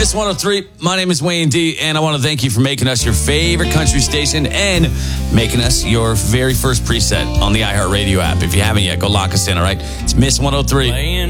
Miss 103, my name is Wayne D, and I want to thank you for making us your favorite country station and making us your very first preset on the iHeartRadio app. If you haven't yet, go lock us in, all right? It's Miss 103.